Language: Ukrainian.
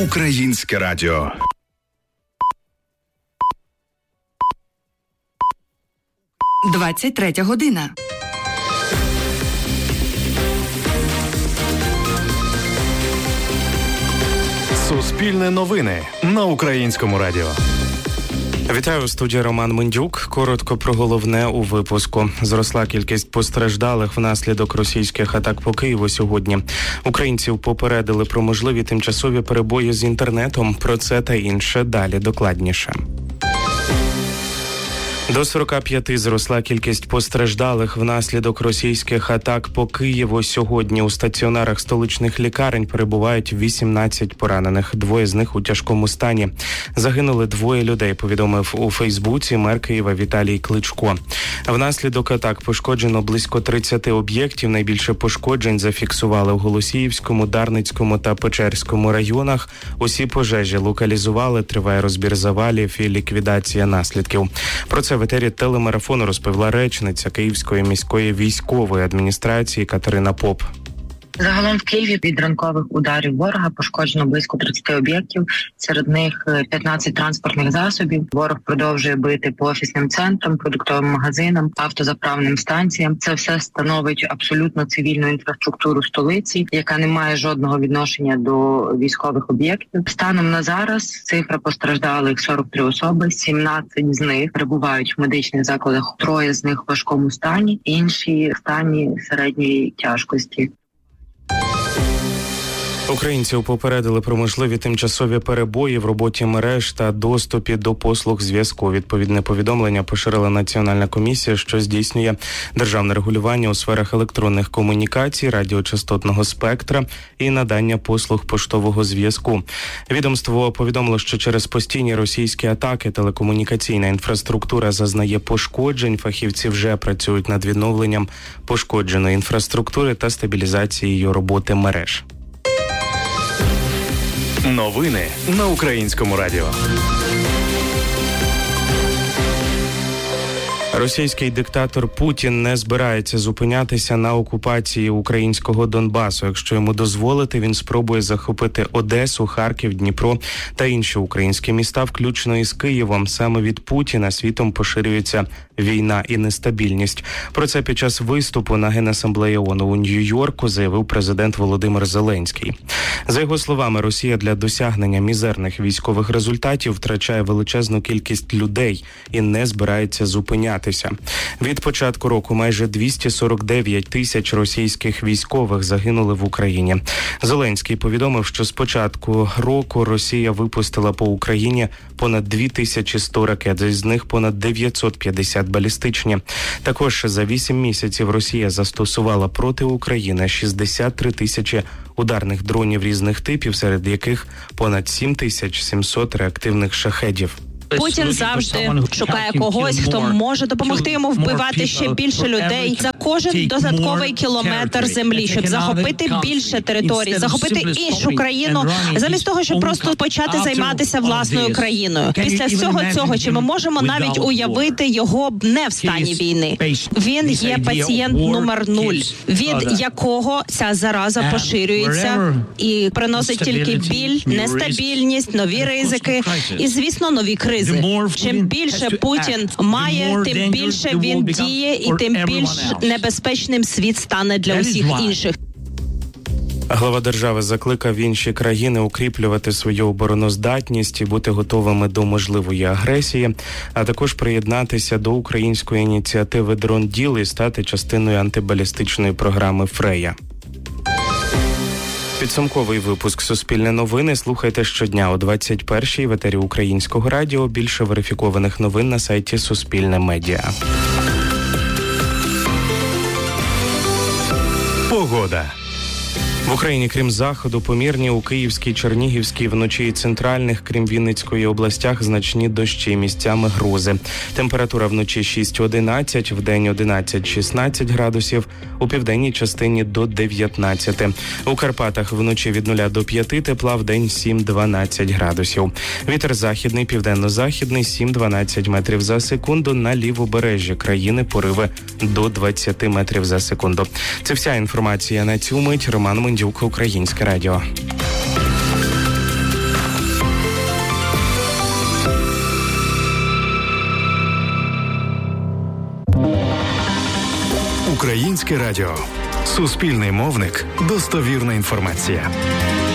Українське радіо. «23 година». Суспільне новини на Українському радіо. Вітаю, у студії Роман Мендюк. Коротко про головне у випуску. Зросла кількість постраждалих внаслідок російських атак по Києву сьогодні. Українців попередили про можливі тимчасові перебої з інтернетом. Про це та інше далі докладніше. До 45 зросла кількість постраждалих внаслідок російських атак по Києву. Сьогодні у стаціонарах столичних лікарень перебувають 18 поранених. 2 з них у тяжкому стані. Загинули 2 людей, повідомив у Фейсбуці мер Києва Віталій Кличко. Внаслідок атак пошкоджено близько 30 об'єктів. Найбільше пошкоджень зафіксували у Голосіївському, Дарницькому та Печерському районах. Усі пожежі локалізували, триває розбір завалів і ліквідація наслідків. Про це в етері телемарафону розповіла речниця Київської міської військової адміністрації Катерина Поп. Загалом в Києві від ранкових ударів ворога пошкоджено близько 30 об'єктів, серед них 15 транспортних засобів. Ворог продовжує бити по офісним центрам, продуктовим магазинам, автозаправним станціям. Це все становить абсолютно цивільну інфраструктуру столиці, яка не має жодного відношення до військових об'єктів. Станом на зараз цифра постраждалих 43 особи, 17 з них перебувають в медичних закладах, 3 з них в важкому стані, інші в стані середньої тяжкості. Українців попередили про можливі тимчасові перебої в роботі мереж та доступі до послуг зв'язку. Відповідне повідомлення поширила Національна комісія, що здійснює державне регулювання у сферах електронних комунікацій, радіочастотного спектра і надання послуг поштового зв'язку. Відомство повідомило, що через постійні російські атаки телекомунікаційна інфраструктура зазнає пошкоджень. Фахівці вже працюють над відновленням пошкодженої інфраструктури та стабілізацією роботи мереж. Новини на Українському радіо. Російський диктатор Путін не збирається зупинятися на окупації українського Донбасу. Якщо йому дозволити, він спробує захопити Одесу, Харків, Дніпро та інші українські міста, включно із Києвом. Саме від Путіна світом поширюється війна і нестабільність. Про це під час виступу на Генасамблеї ООН у Нью-Йорку заявив президент Володимир Зеленський. За його словами, Росія для досягнення мізерних військових результатів втрачає величезну кількість людей і не збирається зупинятися. Від початку року майже 249 тисяч російських військових загинули в Україні. Зеленський повідомив, що з початку року Росія випустила по Україні понад 2100 ракет, з них понад 950 балістичні. Також за 8 місяців Росія застосувала проти України 63 тисячі ударних дронів різних типів, серед яких понад 7700 реактивних шахедів. Путін завжди шукає когось, хто може допомогти йому вбивати ще більше людей за кожен додатковий кілометр землі, щоб захопити більше територій, захопити іншу країну, замість того, щоб просто почати займатися власною країною. Після всього цього, чи ми можемо навіть уявити його не в стані війни? Він є пацієнт номер 0, від якого ця зараза поширюється і приносить тільки біль, нестабільність, нові ризики і, звісно, нові кризи. Чим більше Путін має, тим більше він діє і тим більш небезпечним світ стане для усіх інших. Глава держави закликав інші країни укріплювати свою обороноздатність і бути готовими до можливої агресії, а також приєднатися до української ініціативи «Дрон-Діл» і стати частиною антибалістичної програми «Фрея». Підсумковий випуск «Суспільне новини» слухайте щодня о 21-й в етері Українського радіо. Більше верифікованих новин на сайті Суспільне Медіа. Погода. В Україні, крім заходу, помірні у Київській, Чернігівській, вночі і центральних, крім Вінницької областях, значні дощі, місцями грози. Температура вночі 6-11, вдень 11-16 градусів, у південній частині до 19. У Карпатах вночі від 0 до 5 тепла, вдень 7-12 градусів. Вітер західний, південно-західний 7-12 метрів за секунду. На лівобережжі країни пориви до 20 метрів за секунду. Це вся інформація на цю мить. Роман Мендюк, Українське радіо. Українське радіо. Суспільний мовник. Достовірна інформація.